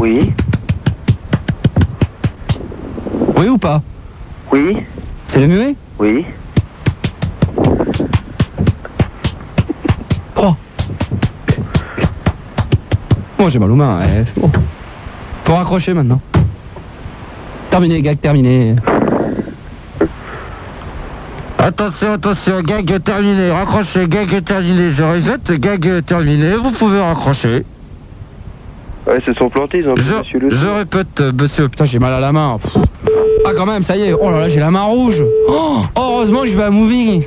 Oui. Oui ou pas? Oui. C'est le muet? Oui. Oh. Bon, j'ai mal aux mains, ouais, c'est bon. Faut raccrocher maintenant. Terminé, gag terminé. Attention, attention, gag terminé, raccrochez, gag terminé, je répète, gag terminé, vous pouvez raccrocher. Ouais, se sont plantés, ils ont pris monsieur le... Je répète, monsieur, Putain, j'ai mal à la main. Pff. Ah, quand même, ça y est. Oh là là, j'ai la main rouge. Oh, heureusement que je vais à Moving.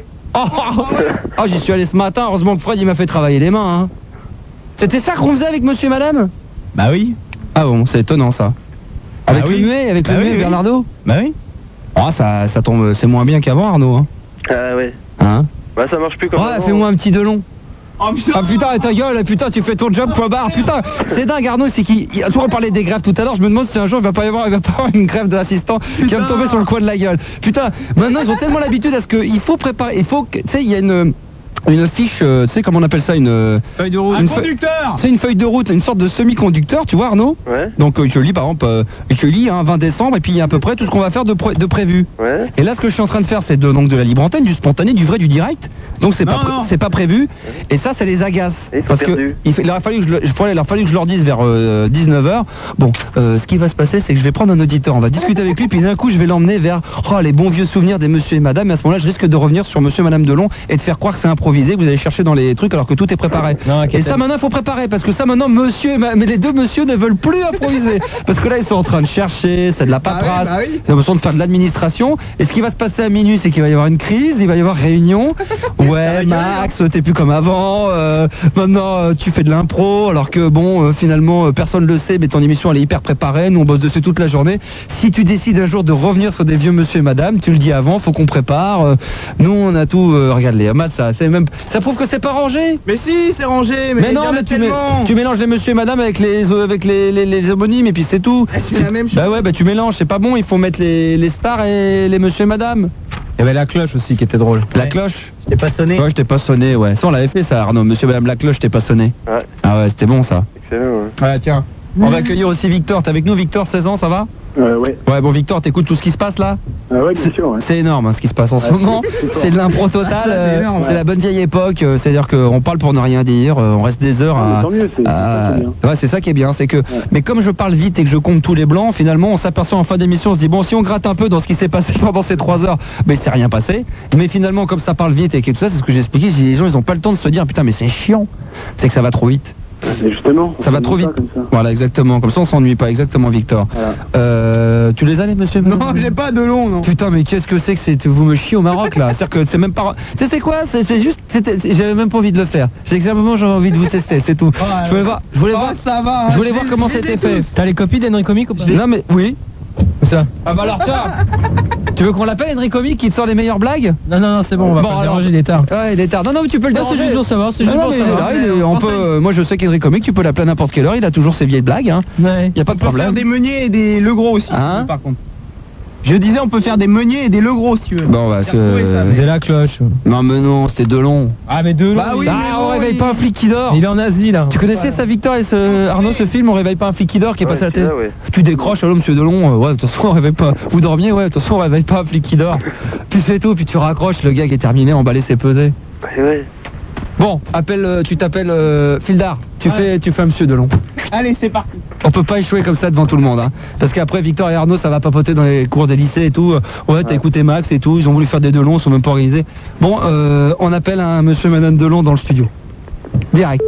Oh, j'y suis allé ce matin. Heureusement que Fred, il m'a fait travailler les mains. Hein. C'était ça qu'on faisait avec monsieur et madame? Bah oui. Ah bon, c'est étonnant ça. Avec Bah le oui. muet, avec Bah le oui, muet, oui. Bernardo? Bah oui. Oh, ça tombe, c'est moins bien qu'avant, Arnaud. Hein. Ah ouais. Hein? Bah ça marche plus comme Ouais, avant. fais-moi un petit Delon. Ah putain, ta gueule, putain, tu fais ton job, point barre, putain, c'est dingue Arnaud, c'est qu'il... Toi on parlait des grèves tout à l'heure, je me demande si un jour il va pas y avoir une grève d'assistant qui va me tomber sur le coin de la gueule. Putain, maintenant ils ont tellement l'habitude à ce qu'il faut préparer, il faut que, tu sais, il y a une fiche, tu sais comment on appelle ça, une feuille de route. Un conducteur. C'est une feuille de route, une sorte de semi-conducteur, tu vois Arnaud? Ouais. Donc je te lis par exemple, je te lis 20 décembre et puis il y a à peu près tout ce qu'on va faire de prévu. Ouais. Et là ce que je suis en train de faire c'est donc de la libre antenne, du spontané, du vrai, du direct. Donc c'est pas c'est pas prévu. Et ça les agace. Et ils sont Parce que perdus. il aurait fallu que je leur dise vers 19h. Bon, ce qui va se passer c'est que je vais prendre un auditeur, on va discuter avec lui, puis d'un coup je vais l'emmener vers les bons vieux souvenirs des monsieur et madame. Et à ce moment-là je risque de revenir sur monsieur et madame Delon et de faire croire que c'est improvisé, que vous allez chercher dans les trucs alors que tout est préparé. Non, et ça maintenant il faut préparer parce que ça maintenant mais les deux monsieur ne veulent plus improviser parce que là ils sont en train de chercher, c'est de la paperasse, ils ont besoin de faire de l'administration. Et ce qui va se passer à minuit c'est qu'il va y avoir une crise, il va y avoir réunion. Ouais Max, t'es plus comme avant, maintenant tu fais de l'impro alors que bon finalement personne le sait, mais ton émission elle est hyper préparée, nous on bosse dessus toute la journée. Si tu décides un jour de revenir sur des vieux monsieur et madame, tu le dis avant, faut qu'on prépare. Nous on a tout, regarde les Matt, ça prouve que c'est pas rangé. Mais si, c'est rangé. Mais non, mais tu mélanges les monsieur et madame avec les homonymes et puis c'est tout. C'est la même chose. Bah ouais, bah tu mélanges, c'est pas bon, il faut mettre les stars et les monsieur et madame. Il y avait la cloche aussi qui était drôle. La cloche? Je t'ai pas sonné. Ouais, je t'ai pas sonné, ouais. Ça on l'avait fait ça Arnaud, monsieur et madame la cloche, je t'ai pas sonné. Ouais. Ah ouais, c'était bon ça. Excellent, ouais. Ouais, tiens. On va accueillir aussi Victor, t'es avec nous Victor, 16 ans, ça va? Ouais. Ouais, bon Victor, t'écoutes tout ce qui se passe là? Ouais, bien sûr, ouais. C'est énorme hein, ce qui se passe en ce moment, c'est de l'impro total, c'est énorme, c'est la bonne vieille époque, c'est-à-dire qu'on parle pour ne rien dire, on reste des heures à... Tant mieux, c'est ça qui est bien. Ouais, c'est ça qui est bien, c'est que... Mais comme je parle vite et que je compte tous les blancs, finalement on s'aperçoit en fin d'émission, on se dit bon si on gratte un peu dans ce qui s'est passé pendant ces 3 heures, mais il s'est rien passé, mais finalement comme ça parle vite et que tout ça, c'est ce que j'ai expliqué, les gens ils ont pas le temps de se dire putain mais c'est chiant, c'est que ça va trop vite. Mais justement, Ça va trop vite. comme ça. Voilà, exactement. Comme ça, on s'ennuie pas. Exactement, Victor. Voilà. Tu les as, les monsieur? Non, j'ai pas de long, non. Putain, mais qu'est-ce que c'est que vous me chiez au Maroc, là? C'est-à-dire que c'est même pas... Tu sais, c'est quoi? C'est juste... J'avais même pas envie de le faire. Simplement, j'avais envie de vous tester, c'est tout. Je voulais voir... Ça va. Je voulais voir comment c'était fait. T'as les copies d'Henry Comic ou pas? Non, mais... Oui. Ça. Ah bah alors, tiens. Tu veux qu'on l'appelle Henry Comic qui te sort les meilleures blagues? Non, c'est bon, on va pas le déranger, il est tard. Ouais, il est tard. Non, mais tu peux le Non, déranger. c'est juste pour savoir, c'est juste Non, pour mais savoir. il est là, on peut, moi je sais qu'Henry Comic, tu peux l'appeler à n'importe quelle heure, il a toujours ses vieilles blagues, hein. Ouais. Y a pas de On peut faire problème. des meuniers et des legros aussi, Hein par contre. Je disais, on peut faire des meuniers et des legros si tu veux. Bon, bah, De la cloche. non, mais non, c'était Delon. Ah, mais de Bah oui, on réveille pas un flic qui dort. Il est en Asie là. Tu connaissais ça, Victor et Arnaud, ce film, on réveille pas un flic qui dort qui est passé à la télé? Ouais. Tu décroches, allô monsieur Delon, ouais, de toute façon on réveille pas. Vous dormiez, ouais, de toute façon on réveille pas un flic qui dort. Puis c'est tout, puis tu raccroches, le gag est terminé, emballé, c'est pesé. Ouais. Bon, tu t'appelles Fildar, tu fais un monsieur Delon. Allez, c'est parti. On peut pas échouer comme ça devant tout le monde, hein. Parce qu'après Victor et Arnaud ça va papoter dans les cours des lycées et tout. Ouais, t'as écouté Max et tout, ils ont voulu faire des Delon, ils sont même pas organisés. Bon, on appelle un monsieur et madame Delon dans le studio. Direct.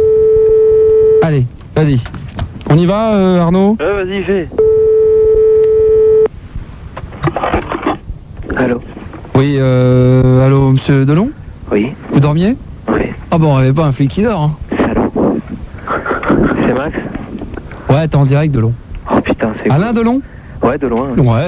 Allez, vas-y. On y va Arnaud? Ouais, vas-y, fais. Allô? Oui, allô monsieur Delon? Oui. Vous dormiez? Oui. Ah bon, on réveille pas un flic qui dort, hein. Salaud. C'est Max? Ouais, t'es en direct Delon. Oh putain, c'est... Alain Delon? Ouais, de loin. Ouais.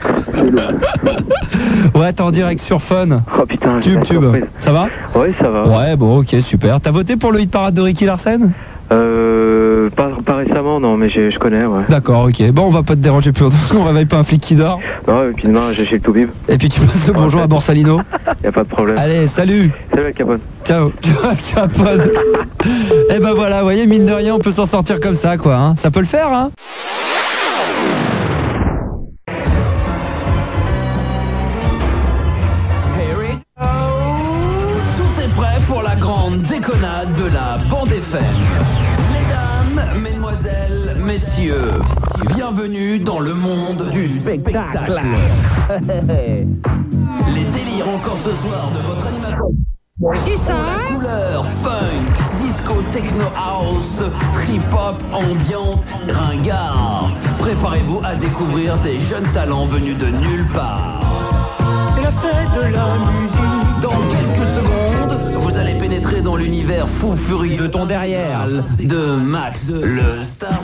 Ouais, t'es en direct sur Fun. Oh putain, Tube. Ça va? Ouais, ça va. Ouais, bon, ok, super. T'as voté pour le hit parade de Ricky Larsen? Pas pas récemment, non, mais je connais, ouais. D'accord, ok. Bon, on va pas te déranger plus longtemps. On réveille pas un flic qui dort. Non, et puis demain, j'ai chez le Toubib. Et puis tu passes le bonjour à Borsalino. Y a pas de problème. Allez, salut. Salut, Al Capone. Ciao. Capone. Et ben voilà, vous voyez, mine de rien, on peut s'en sortir comme ça, quoi. Hein. Ça peut le faire, hein. Tout est prêt pour la grande déconnade de la bande FM. Mesdames, mesdemoiselles, messieurs, bienvenue dans le monde du spectacle. Les délires encore ce soir de votre animateur. Qui ça? Couleur, funk, disco, techno house, trip-hop, ambiante, ringard. Préparez-vous à découvrir des jeunes talents venus de nulle part. C'est la fête de la musique. Dans quelques secondes, vous allez pénétrer dans l'univers fou furieux de ton derrière de Max, le star.